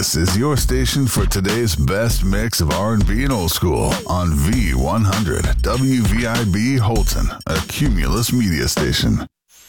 This is your station for today's best mix of R&B and old school on V100 WVIB Holton, a Cumulus media station.